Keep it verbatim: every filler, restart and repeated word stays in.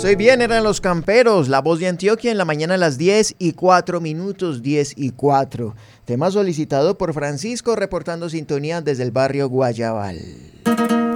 Estoy bien, eran Los Camperos, La Voz de Antioquia en la mañana a las diez y cuatro minutos, diez y cuatro. Tema solicitado por Francisco reportando sintonía desde el barrio Guayabal.